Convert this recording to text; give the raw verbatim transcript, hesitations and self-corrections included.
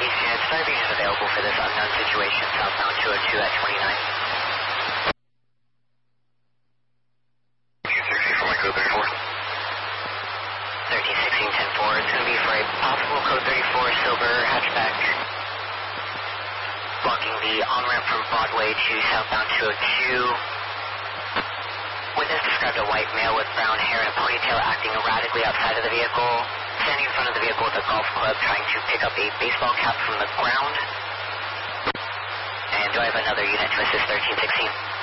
East units, fire vision available for this unknown situation, southbound two oh two at twenty-nine. For my code thirty-four. thirteen sixteen ten four, it's going to be for a possible code thirty-four silver hatchback. Blocking the on-ramp from Broadway to southbound two oh two. Witness described a white male with brown hair and a ponytail acting erratically outside of the vehicle, standing in front of the vehicle with a golf club trying to pick up a baseball cap from the ground. And do I have another unit to assist thirteen sixteen?